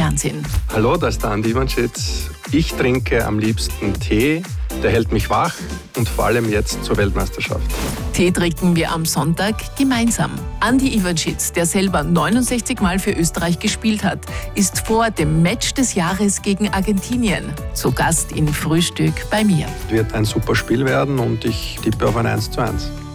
Fernsehen. Hallo, da ist der Andi Iwanschitz. Ich trinke am liebsten Tee, der hält mich wach und vor allem jetzt zur Weltmeisterschaft. Tee trinken wir am Sonntag gemeinsam. Andi Iwanschitz, der selber 69 Mal für Österreich gespielt hat, ist vor dem Match des Jahres gegen Argentinien zu Gast in Frühstück bei mir. Wird ein super Spiel werden und ich tippe auf ein 1:1.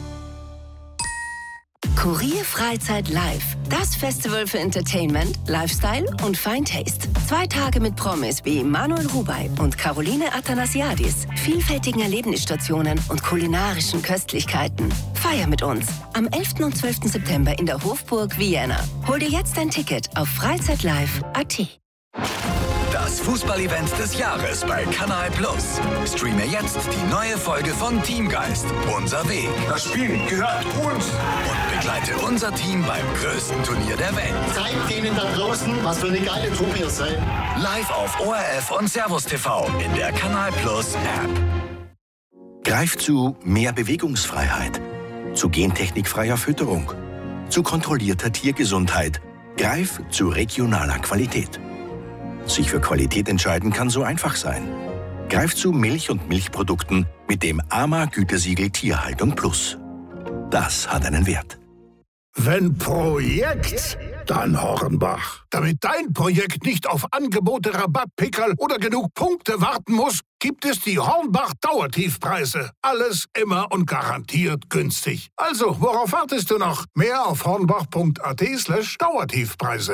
Kurier Freizeit Live. Das Festival für Entertainment, Lifestyle und Fine Taste. 2 Tage mit Promis wie Manuel Rubey und Caroline Athanasiadis, vielfältigen Erlebnisstationen und kulinarischen Köstlichkeiten. Feier mit uns am 11. und 12. September in der Hofburg Vienna. Hol dir jetzt ein Ticket auf freizeitlive.at. Das Fußballevent des Jahres bei Kanal Plus. Streame jetzt die neue Folge von Teamgeist, unser Weg. Das Spiel gehört uns. Und begleite unser Team beim größten Turnier der Welt. Zeigt denen da draußen, was für eine geile Truppe ihr seid. Live auf ORF und Servus TV in der Kanal Plus App. Greift zu mehr Bewegungsfreiheit, zu gentechnikfreier Fütterung, zu kontrollierter Tiergesundheit. Greif zu regionaler Qualität. Sich für Qualität entscheiden kann so einfach sein. Greif zu Milch und Milchprodukten mit dem AMA-Gütesiegel Tierhaltung Plus. Das hat einen Wert. Wenn Projekt, dann Hornbach. Damit dein Projekt nicht auf Angebote, Rabattpickerl oder genug Punkte warten muss, gibt es die Hornbach Dauertiefpreise. Alles immer und garantiert günstig. Also, worauf wartest du noch? Mehr auf hornbach.at/Dauertiefpreise.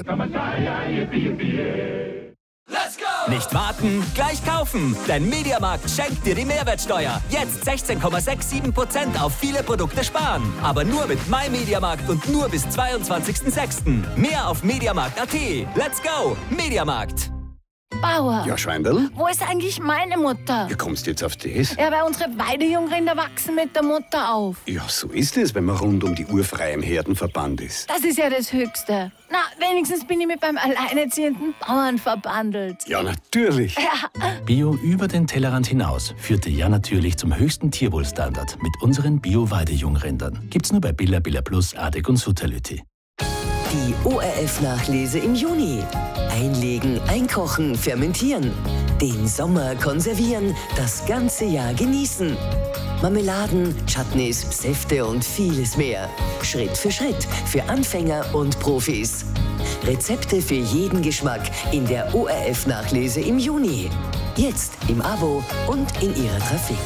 Let's go! Nicht warten, gleich kaufen! Denn Mediamarkt schenkt dir die Mehrwertsteuer. Jetzt 16,67% auf viele Produkte sparen. Aber nur mit MyMediamarkt und nur bis 22.06. Mehr auf Mediamarkt.at. Let's go! Mediamarkt! Bauer. Ja, Schweindl? Wo ist eigentlich meine Mutter? Wie kommst du jetzt auf das? Ja, weil unsere Weidejungrinder wachsen mit der Mutter auf. Ja, so ist es, wenn man rund um die Uhr frei im Herdenverband ist. Das ist ja das Höchste. Na, wenigstens bin ich mit beim alleinerziehenden Bauern verbandelt. Ja, natürlich. Ja. Bio über den Tellerrand hinaus führte ja natürlich zum höchsten Tierwohlstandard mit unseren Bio-Weidejungrindern. Gibt's nur bei Billa Plus, Adek und Sutterlütti. Die ORF-Nachlese im Juni. Einlegen, einkochen, fermentieren. Den Sommer konservieren, das ganze Jahr genießen. Marmeladen, Chutneys, Säfte und vieles mehr. Schritt für Schritt für Anfänger und Profis. Rezepte für jeden Geschmack in der ORF-Nachlese im Juni. Jetzt im Abo und in Ihrer Trafik.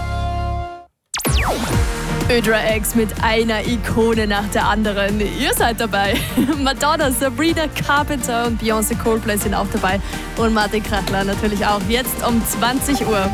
Ödra X mit einer Ikone nach der anderen. Ihr seid dabei. Madonna, Sabrina Carpenter und Beyoncé Coldplay sind auch dabei. Und Martin Krachler natürlich auch. Jetzt um 20 Uhr.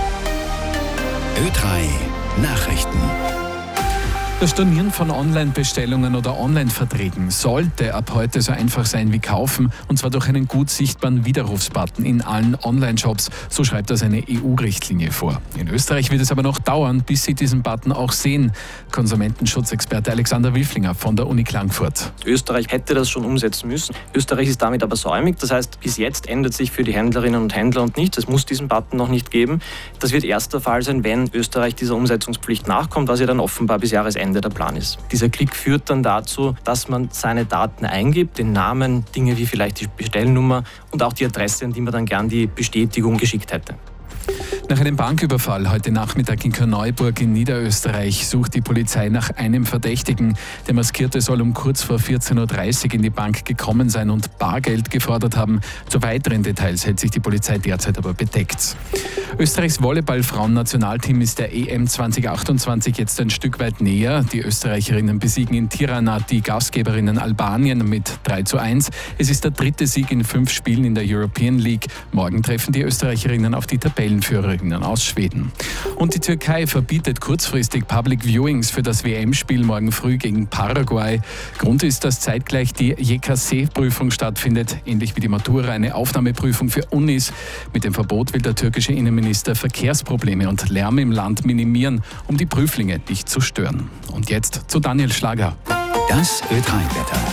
Ö3 Nachrichten. Das Stornieren von Online-Bestellungen oder Online-Verträgen sollte ab heute so einfach sein wie kaufen, und zwar durch einen gut sichtbaren Widerrufsbutton in allen Online-Shops. So schreibt das eine EU-Richtlinie vor. In Österreich wird es aber noch dauern, bis Sie diesen Button auch sehen. Konsumentenschutzexperte Alexander Wilflinger von der Uni Klagenfurt. Österreich hätte das schon umsetzen müssen. Österreich ist damit aber säumig. Das heißt, bis jetzt ändert sich für die Händlerinnen und Händler und nichts. Es muss diesen Button noch nicht geben. Das wird erst der Fall sein, wenn Österreich dieser Umsetzungspflicht nachkommt, was ja dann offenbar bis Jahresende der Plan ist. Dieser Klick führt dann dazu, dass man seine Daten eingibt, den Namen, Dinge wie vielleicht die Bestellnummer und auch die Adresse, an die man dann gern die Bestätigung geschickt hätte. Nach einem Banküberfall heute Nachmittag in Korneuburg in Niederösterreich sucht die Polizei nach einem Verdächtigen. Der Maskierte soll um kurz vor 14.30 Uhr in die Bank gekommen sein und Bargeld gefordert haben. Zu weiteren Details hält sich die Polizei derzeit aber bedeckt. Österreichs Volleyball-Frauen-Nationalteam ist der EM 2028 jetzt ein Stück weit näher. Die Österreicherinnen besiegen in Tirana die Gastgeberinnen Albanien mit 3:1. Es ist der 3. Sieg in 5 Spielen in der European League. Morgen treffen die Österreicherinnen auf die Tabellenführerinnen aus Schweden. Und die Türkei verbietet kurzfristig Public Viewings für das WM-Spiel morgen früh gegen Paraguay. Grund ist, dass zeitgleich die YKS-Prüfung stattfindet, ähnlich wie die Matura, eine Aufnahmeprüfung für Unis. Mit dem Verbot will der türkische Innenminister Verkehrsprobleme und Lärm im Land minimieren, um die Prüflinge nicht zu stören. Und jetzt zu Daniel Schlager. Das Ö3-Wetter.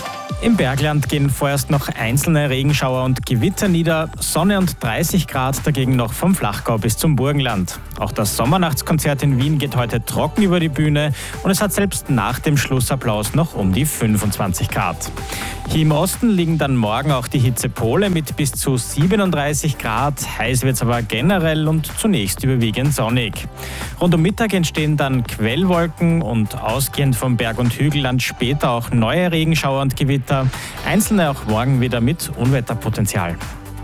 Im Bergland gehen vorerst noch einzelne Regenschauer und Gewitter nieder. Sonne und 30 Grad dagegen noch vom Flachgau bis zum Burgenland. Auch das Sommernachtskonzert in Wien geht heute trocken über die Bühne und es hat selbst nach dem Schlussapplaus noch um die 25 Grad. Hier im Osten liegen dann morgen auch die Hitzepole mit bis zu 37 Grad. Heiß wird es aber generell und zunächst überwiegend sonnig. Rund um Mittag entstehen dann Quellwolken und ausgehend vom Berg- und Hügelland später auch neue Regenschauer und Gewitter. Einzelne auch morgen wieder mit Unwetterpotenzial.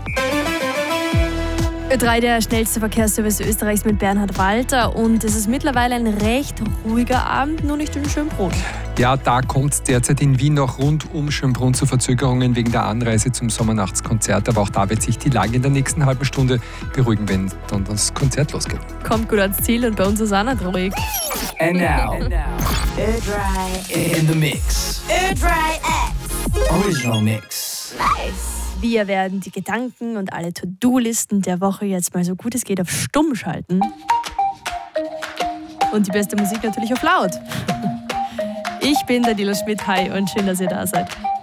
Ö3, der schnellste Verkehrsservice Österreichs mit Bernhard Walter. Und es ist mittlerweile ein recht ruhiger Abend, nur nicht in Schönbrunn. Ja, da kommt es derzeit in Wien noch rund um Schönbrunn zu Verzögerungen wegen der Anreise zum Sommernachtskonzert. Aber auch da wird sich die Lage in der nächsten halben Stunde beruhigen, wenn dann das Konzert losgeht. Kommt gut ans Ziel und bei uns ist auch nicht ruhig. And now, Ö3 in the mix. Ö3X Original Mix. Nice. Wir werden die Gedanken und alle To-Do-Listen der Woche jetzt mal so gut es geht auf stumm schalten. Und die beste Musik natürlich auf laut. Ich bin Daniela Schmidt, hi und schön, dass ihr da seid.